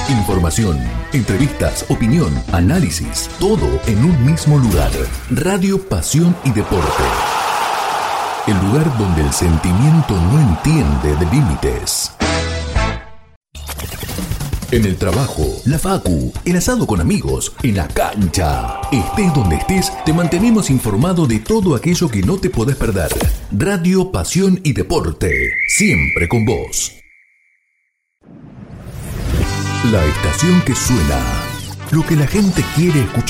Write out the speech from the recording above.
Información, entrevistas, opinión, análisis, todo en un mismo lugar. Radio Pasión y Deporte. El lugar donde el sentimiento no entiende de límites. En el trabajo, la facu, el asado con amigos, en la cancha. Estés donde estés, te mantenemos informado de todo aquello que no te podés perder. Radio Pasión y Deporte, siempre con vos. La estación que suena, lo que la gente quiere escuchar.